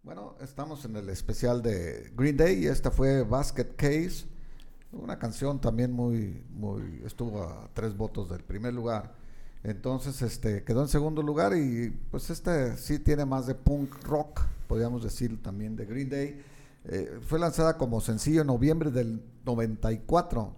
Bueno, estamos en el especial de Green Day y esta fue Basket Case, una canción también estuvo a 3 votos del primer lugar. Entonces, quedó en segundo lugar y pues sí tiene más de punk rock, podríamos decir también de Green Day. Fue lanzada como sencillo en noviembre del 94.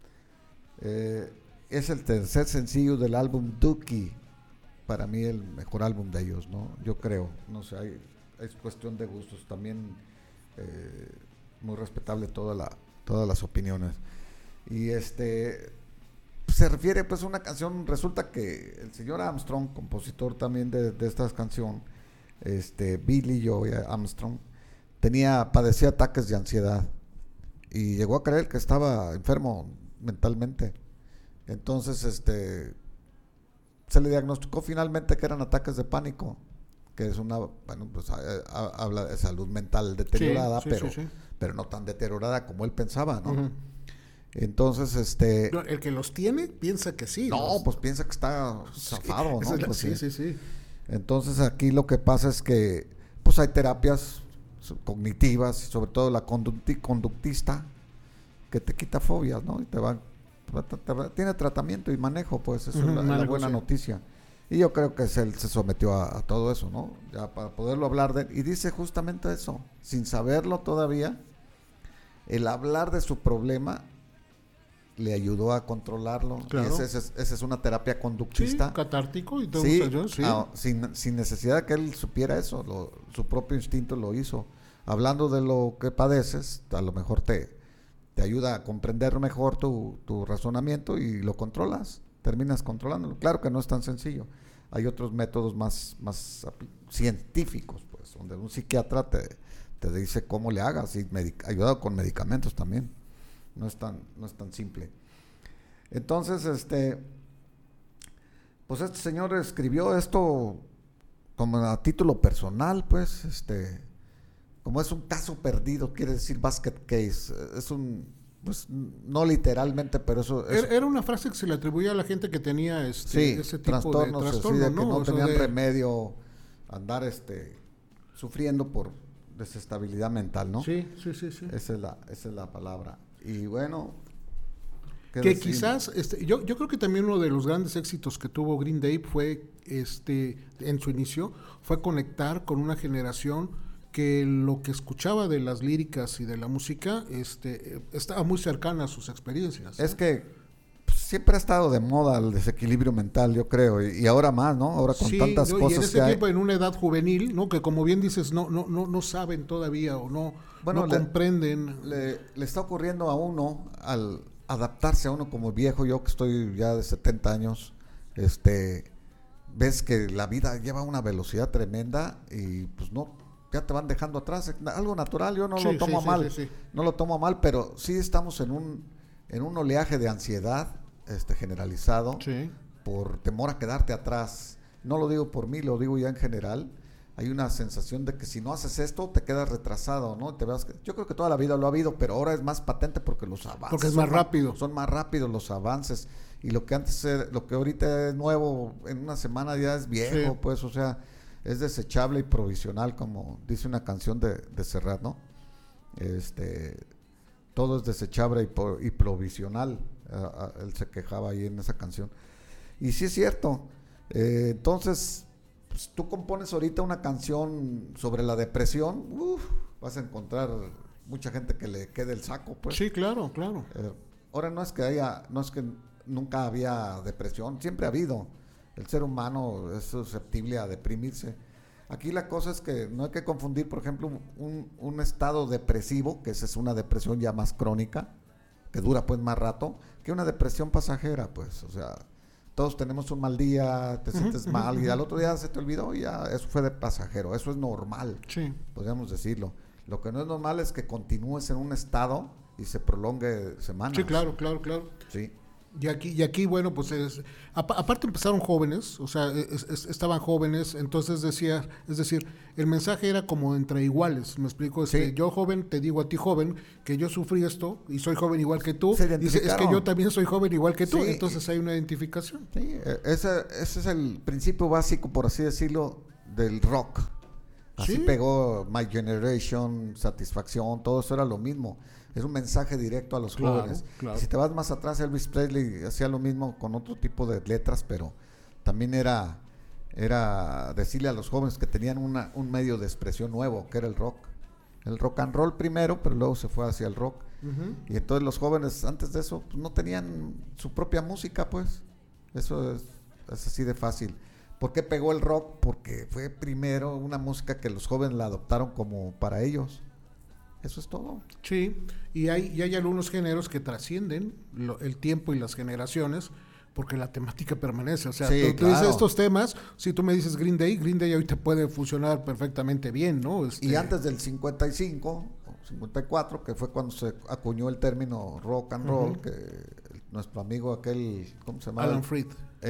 Es el tercer sencillo del álbum Dookie. Para mí el mejor álbum de ellos, ¿no? Yo creo, no sé, es cuestión de gustos también, muy respetable todas las opiniones. Y se refiere pues a una canción, resulta que el señor Armstrong, compositor también de esta canción, Billy Joe Armstrong, padecía ataques de ansiedad y llegó a creer que estaba enfermo mentalmente. Entonces, se le diagnosticó finalmente que eran ataques de pánico, que es habla de salud mental deteriorada, sí, pero no tan deteriorada como él pensaba, ¿no? Uh-huh. Entonces, el que los tiene piensa que sí. No, pues piensa que está zafado, ¿no? Pues sí. Entonces aquí lo que pasa es que pues hay terapias cognitivas, sobre todo la conductista, que te quita fobias, ¿no? Y tiene tratamiento y manejo, pues eso es la buena noticia. Y yo creo que él se sometió a todo eso, ¿no? Ya para poderlo hablar de él. Y dice justamente eso, sin saberlo todavía, el hablar de su problema le ayudó a controlarlo. Claro. Esa es una terapia conductista. Sí, catártico y todo eso. Sí. Sin necesidad de que él supiera eso, su propio instinto lo hizo. Hablando de lo que padeces, a lo mejor te ayuda a comprender mejor tu razonamiento y lo controlas, terminas controlándolo. Claro que no es tan sencillo. Hay otros métodos más científicos, pues, donde un psiquiatra te dice cómo le hagas y ayudado con medicamentos también. No es tan simple. Entonces, pues este señor escribió esto como a título personal, pues, como es un caso perdido, quiere decir basket case, pues no literalmente, pero eso era una frase que se le atribuía a la gente que tenía ese tipo trastornos, de trastorno, que no tenían remedio andar sufriendo por desestabilidad mental, ¿no? Sí. Esa es la palabra. Y bueno, que quizás yo creo que también uno de los grandes éxitos que tuvo Green Day fue en su inicio fue conectar con una generación que lo que escuchaba de las líricas y de la música estaba muy cercana a sus experiencias. Es que siempre ha estado de moda el desequilibrio mental, yo creo, y ahora más, ¿no? Ahora con tantas cosas y en ese tiempo, en una edad juvenil, ¿no? Que como bien dices, no saben todavía o no comprenden. Le está ocurriendo a uno al adaptarse a uno como viejo, yo que estoy ya de 70 años, ves que la vida lleva una velocidad tremenda y pues ya te van dejando atrás, algo natural, yo no lo tomo a mal, no lo tomo a mal, pero sí estamos en un oleaje de ansiedad generalizado, por temor a quedarte atrás. No lo digo por mí, lo digo ya en general. Hay una sensación de que si no haces esto te quedas retrasado, ¿no? Yo creo que toda la vida lo ha habido, pero ahora es más patente porque los avances porque es más rápido. Son más rápidos los avances, y lo que ahorita es nuevo, en una semana ya es viejo, pues, o sea, es desechable y provisional, como dice una canción de Serrat, ¿no? Todo es desechable y provisional. Él se quejaba ahí en esa canción. Y sí es cierto. Entonces, pues, tú compones ahorita una canción sobre la depresión, vas a encontrar mucha gente que le quede el saco, pues. Sí, claro. Ahora no es que nunca había depresión, siempre ha habido. El ser humano es susceptible a deprimirse. Aquí la cosa es que no hay que confundir, por ejemplo, un estado depresivo, que esa es una depresión ya más crónica, que dura pues más rato, que una depresión pasajera, pues, o sea, todos tenemos un mal día, te sientes mal y al otro día se te olvidó y ya, eso fue de pasajero, eso es normal, podríamos decirlo. Lo que no es normal es que continúes en un estado y se prolongue semanas. Sí, claro. Sí. Y aquí, bueno, pues aparte empezaron jóvenes, o sea, estaban jóvenes, entonces es decir, el mensaje era como entre iguales, me explico, yo joven te digo a ti joven que yo sufrí esto y soy joven igual que tú, dice, es que yo también soy joven igual que tú, entonces hay una identificación. Sí, ese es el principio básico, por así decirlo, del rock. Así pegó My Generation, Satisfacción, todo eso era lo mismo. Es un mensaje directo a los jóvenes. Claro. Si te vas más atrás, Elvis Presley hacía lo mismo con otro tipo de letras, pero también era decirle a los jóvenes que tenían un medio de expresión nuevo, que era el rock. El rock and roll primero, pero luego se fue hacia el rock. Y entonces los jóvenes antes de eso pues, no tenían su propia música, pues. Eso es así de fácil. ¿Por qué pegó el rock? Porque fue primero una música que los jóvenes la adoptaron como para ellos. Eso es todo. Sí, y hay algunos géneros que trascienden el tiempo y las generaciones, porque la temática permanece. O sea, sí, tú dices estos temas, si tú me dices Green Day ahorita puede funcionar perfectamente bien, ¿no? Y antes del 55 o 54, que fue cuando se acuñó el término rock and roll, que nuestro amigo aquel, ¿cómo se llama? Alan Freed.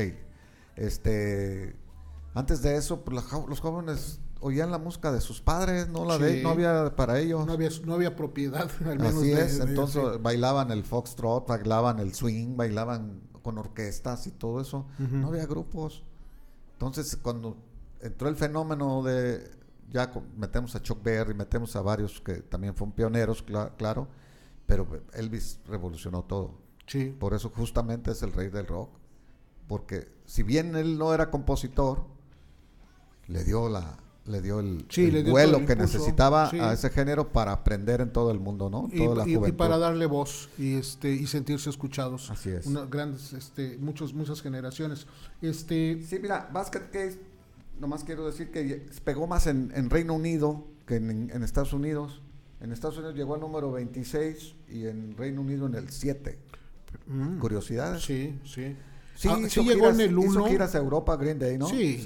Antes de eso, pues, los jóvenes oían la música de sus padres, no había para ellos. No había propiedad, al menos. Así es, entonces bailaban el foxtrot, bailaban el swing, bailaban con orquestas y todo eso. No había grupos. Entonces, cuando entró el fenómeno de, ya metemos a Chuck Berry, metemos a varios que también fueron pioneros, claro, pero Elvis revolucionó todo. Sí. Por eso justamente es el rey del rock, porque si bien él no era compositor, le dio el vuelo que necesitaba a ese género para aprender en todo el mundo, ¿no? Y para darle voz y sentirse escuchados. Así es. Muchas generaciones. Sí, mira, Basket Case, nomás quiero decir que pegó más en Reino Unido que en Estados Unidos. En Estados Unidos llegó al número 26 y en Reino Unido en el 7. Curiosidades. Sí. Sí, llegó en el 1. Hizo giras a Europa, Green Day, ¿no? Sí.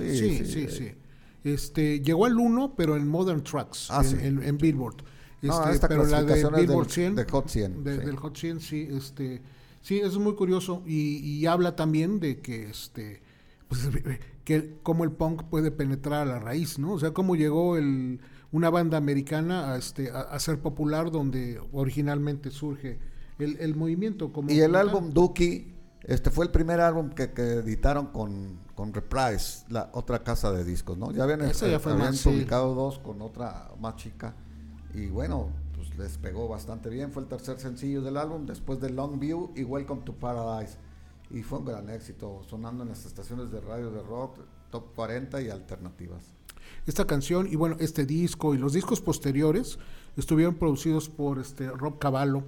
Llegó al 1, pero en Modern Tracks, en Billboard. Pero la de Billboard 100, de Hot 100. Del Hot 100, sí. Sí, eso es muy curioso. Y habla también de que, pues, que cómo el punk puede penetrar a la raíz, ¿no? O sea, cómo llegó una banda americana a ser popular donde originalmente surge el movimiento. Y el álbum Dookie, fue el primer álbum que editaron con Reprise, la otra casa de discos, ¿no? Ya habían publicado 2 con otra más chica y bueno, pues les pegó bastante bien. Fue el tercer sencillo del álbum después de Longview y Welcome to Paradise, y fue un gran éxito, sonando en las estaciones de radio de rock, top 40 y alternativas. Esta canción y bueno, este disco y los discos posteriores estuvieron producidos por Rob Cavallo.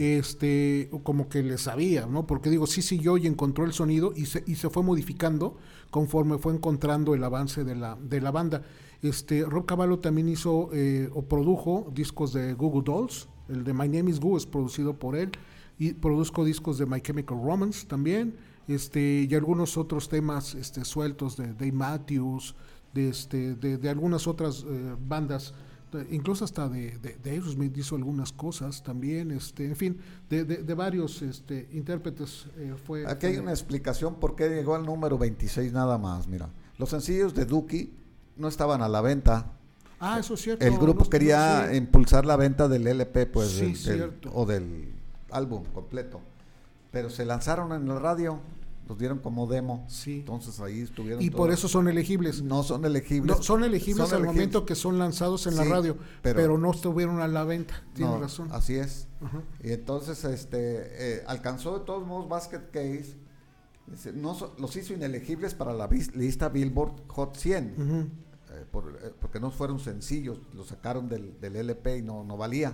Como que le sabía, ¿no? Porque digo, sí siguió y encontró el sonido y se fue modificando conforme fue encontrando el avance de la banda. Rob Cavallo también hizo o produjo discos de Goo Goo Dolls. El de My Name Is Goo es producido por él, y produzco discos de My Chemical Romance también, y algunos otros temas sueltos de Dave Matthews, de algunas otras bandas, incluso hasta de Aerosmith hizo algunas cosas también, en fin, de varios intérpretes. Aquí hay una explicación por qué llegó al número 26 nada más. Mira, los sencillos de Dookie no estaban a la venta. Eso es cierto. El grupo quería impulsar la venta del LP, pues, sí, o del álbum completo, pero se lanzaron en la radio, los dieron como demo, entonces ahí estuvieron. Y por eso son elegibles. No son elegibles. No, son elegibles al momento que son lanzados en la radio, pero no estuvieron a la venta. Tienes razón. Así es. Y entonces alcanzó de todos modos Basket Case, los hizo inelegibles para la lista Billboard Hot 100, porque no fueron sencillos, los sacaron del LP y no valía.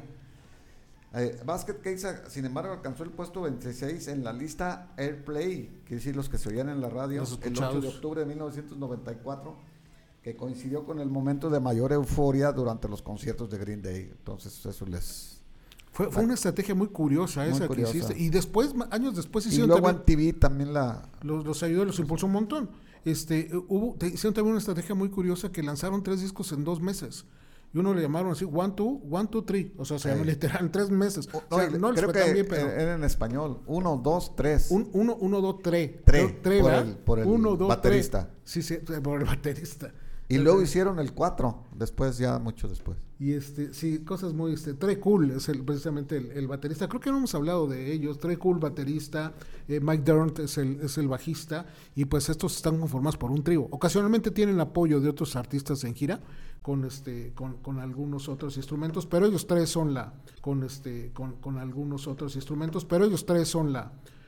Basket Case, sin embargo, alcanzó el puesto 26 en la lista Airplay, que es decir, los que se oían en la radio, el 8 de octubre de 1994, que coincidió con el momento de mayor euforia durante los conciertos de Green Day. Entonces, eso Fue una estrategia muy curiosa esa que hiciste. Y después, años después, hicieron. Y luego en TV también los ayudó, los impulsó un montón. Hicieron también una estrategia muy curiosa que lanzaron 3 discos en 2 meses. Y uno le llamaron así, 1, 2, 3. O sea, se llama literal en 3 meses. No creo que bien, pero era en español. 1, 2, 3. 1, 2, 3. Por el Uno, dos, baterista. Sí, por el baterista. Y luego hicieron el 4, después ya, mucho después. Y sí, cosas muy, Trey Cool es precisamente el baterista, creo que no hemos hablado de ellos, Trey Cool baterista, Mike Dirnt es el bajista, y pues estos están conformados por un trío. Ocasionalmente tienen apoyo de otros artistas en gira, con algunos otros instrumentos, pero ellos tres son con algunos otros instrumentos, pero ellos tres son